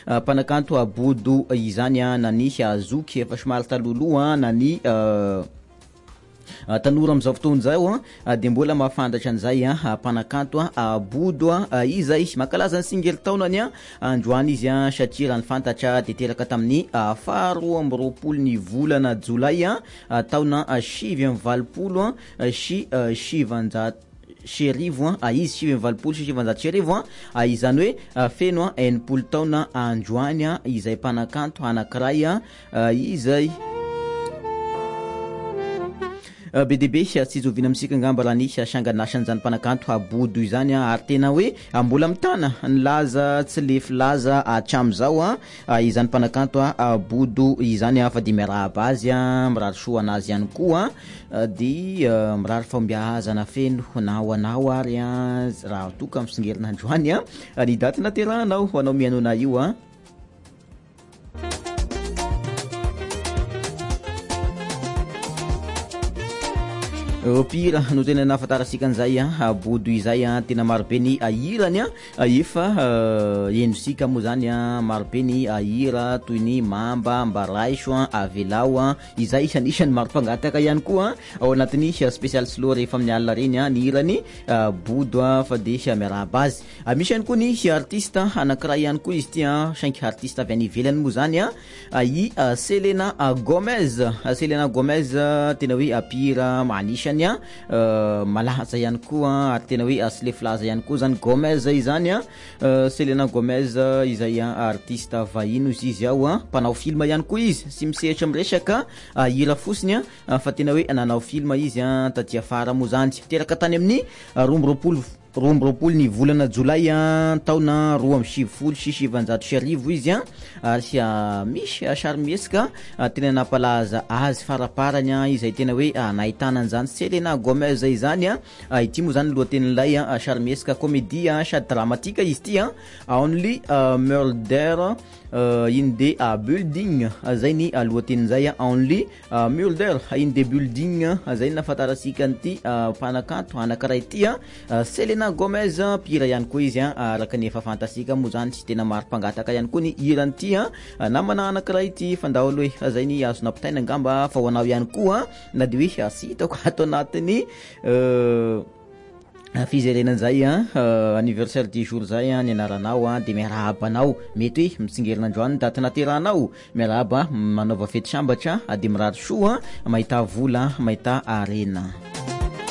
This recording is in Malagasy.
mpanakanto abodo izany nany azoky efa somary taloloha nany tanora am'izao fotoana zao de mbola mahafantatra an'izay mpanakanto abodo izay mankalaza ny singery taonany androany izy satria raha ny fantatra de teraka tamin'ny faharoa amby roapolo ny volana jolay taona 2020 sivanjato sherivo izy 2020 sy 2020 sherivo izany hoe feno enimpolo taona androany izay mpanakanto anankiray izay be deaibe tsy izovina amitsika ngamba raha nisy sanganasany mpanakanto abodo izany ary tena hoe mbola mitana nilaza tsy le filaza hatram'izao izany mpanakanto abodo izany fa de miarahaba azy mirary soa anazy ihany koa de mirary fambiazana feno na ho anao ary raha toka am'singerinandroany ny daty naterahanao ho anao mianona io pira no tena nahafantarasika an'izay abodo izay tena marobe ny ahirany efa endrosika moa zany marobe ny ahira toy ny mamba mbaraiso avelao izay isanisan'ny maro-pangataka ihany koa ao anatin'ny spécial slow rehefa amin'ny alina reny ny hirany abodo fa de miarahaba azy misy ihany koa ny artiste anankiray ihany koa izy ty 5 artiste avy any ivelany moa zany i Selena Gomez tena hoe apira manisha malaza ihany koa ary tena hoe sy le filaza ihany koa zany Gomez izany Selena Gomez izay artiste vahino izy ao mpanao film ihany koa izy sy misehatra miresaka hira fosiny fa tena hoe nanao film izy taty afara moa zany teraka tany amin'ny rombropolo ny volana jolay taona 2020 sy 2020 izy ary misy sary miesika tena nampalaza azy faraparany izay tena hoe nahitana an'izany Selena Gomez izany ity moa zany lohatenin'ilay sary miesika comédie sady dramatique izy ty Only Murder in the building zay ny lohatenin'izay Only Murder in the building zay nafantarasika an'ity mpanakanto anankiray ty Selena Gomez pira ihany koa izy araka ny efa fantasika moa zany tsy tena maro mpangataka ihany koa ny hirany ty namana anankiray ty fandaholo hoe zay ny azo nampitaina angamba fa ho anao ihany koa na de hoe sy hitako ato anatiny fizerenan'izay anniversaire du jour zay ny anaranao de miarahabanao mety hoe mitsingerinandroany daty naterahanao miarahaba manaova fety sambatra de mirary soa mahita vola mahita arena